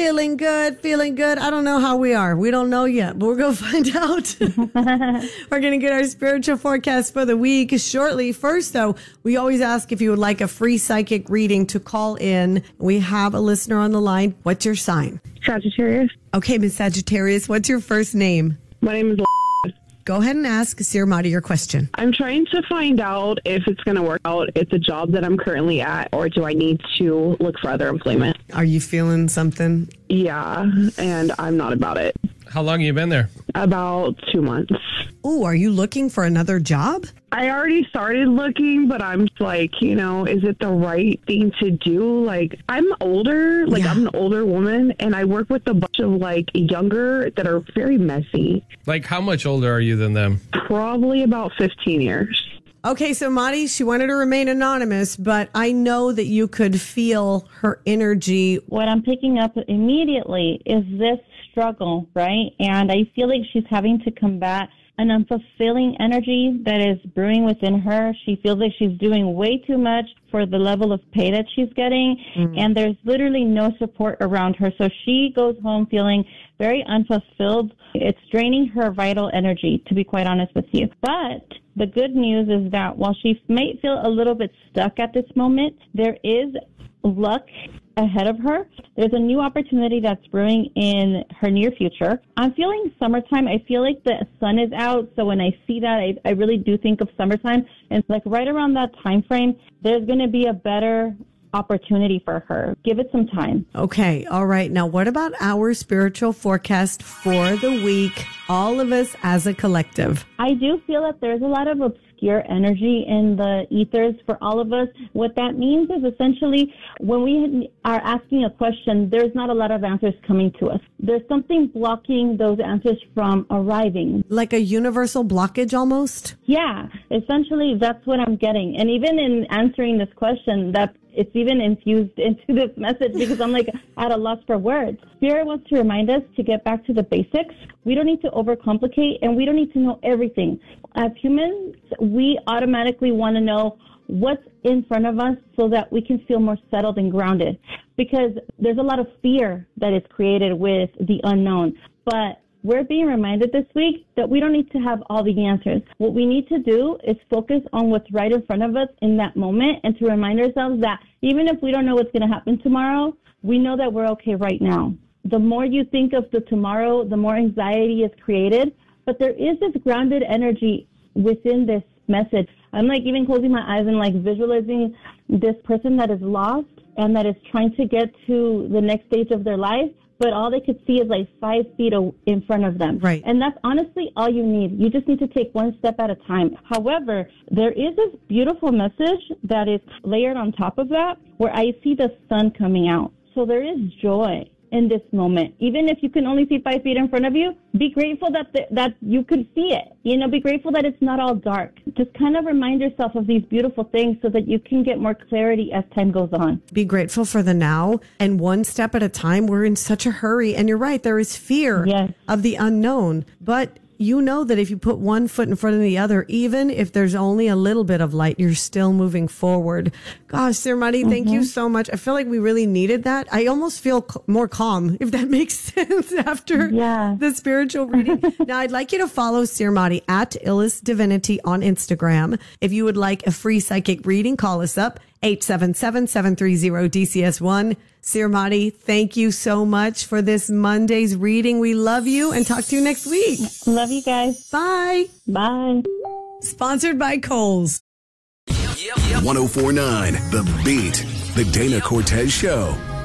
Feeling good, feeling good. I don't know how we are. We don't know yet, but we're going to find out. We're going to get our spiritual forecast for the week shortly. First, though, we always ask if you would like a free psychic reading to call in. We have a listener on the line. What's your sign? Sagittarius. Okay, Miss Sagittarius, what's your first name? My name is. Go ahead and ask Sir Marty your question. I'm trying to find out if it's going to work out. It's a job that I'm currently at, or do I need to look for other employment? Are you feeling something? Yeah, and I'm not about it. How long have you been there? About 2 months. Oh, are you looking for another job? I already started looking, but I'm like, is it the right thing to do? Like, I'm older, I'm an older woman, and I work with a bunch of younger that are very messy. Like, how much older are you than them? Probably about 15 years. Okay, so Marty, she wanted to remain anonymous, but I know that you could feel her energy. What I'm picking up immediately is this struggle, right? And I feel like she's having to combat an unfulfilling energy that is brewing within her. She feels like she's doing way too much for the level of pay that she's getting, and there's literally no support around her. So she goes home feeling very unfulfilled. It's draining her vital energy, to be quite honest with you. But the good news is that while she might feel a little bit stuck at this moment, there is luck ahead of her. There's a new opportunity that's brewing in her near future. I'm feeling summertime. I feel like the sun is out. So when I see that, I really do think of summertime. And right around that time frame, there's going to be a better opportunity for her. Give it some time. Okay. All right. Now, what about our spiritual forecast for the week? All of us as a collective. I do feel that there's a lot of obscure energy in the ethers for all of us. What that means is essentially when we are asking a question, there's not a lot of answers coming to us. There's something blocking those answers from arriving. Like a universal blockage almost? Yeah, essentially that's what I'm getting. And even in answering this question, that it's even infused into this message because I'm at a loss for words. Spirit wants to remind us to get back to the basics. We don't need to overcomplicate, and we don't need to know everything. As humans, we automatically want to know what's in front of us so that we can feel more settled and grounded, because there's a lot of fear that is created with the unknown. But we're being reminded this week that we don't need to have all the answers. What we need to do is focus on what's right in front of us in that moment, and to remind ourselves that even if we don't know what's going to happen tomorrow, we know that we're okay right now. The more you think of the tomorrow, the more anxiety is created. But there is this grounded energy within this message. I'm even closing my eyes and visualizing this person that is lost and that is trying to get to the next stage of their life, but all they could see is 5 feet in front of them. Right. And that's honestly all you need. You just need to take one step at a time. However, there is this beautiful message that is layered on top of that where I see the sun coming out. So there is joy in this moment. Even if you can only see 5 feet in front of you, be grateful that you can see it. Be grateful that it's not all dark. Just kind of remind yourself of these beautiful things so that you can get more clarity as time goes on. Be grateful for the now, and one step at a time. We're in such a hurry, and you're right, there is fear of the unknown, but you know that if you put one foot in front of the other, even if there's only a little bit of light, you're still moving forward. Gosh, Sir Marty, thank you so much. I feel like we really needed that. I almost feel more calm, if that makes sense, after the spiritual reading. Now, I'd like you to follow Sir Marty at Illis Divinity on Instagram. If you would like a free psychic reading, call us up, 877-730-DCS1. Sir Marty, thank you so much for this Monday's reading. We love you and talk to you next week. Love you guys. Bye. Bye. Sponsored by Kohl's. 104.9 The Beat. The Dana Cortez Show.